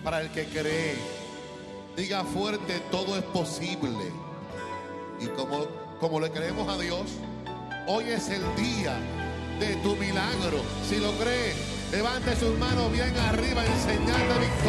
para el que cree. Diga fuerte, todo es posible. Y como le creemos a Dios, hoy es el día de tu milagro. Si lo cree, levante sus manos bien arriba en señal de victoria.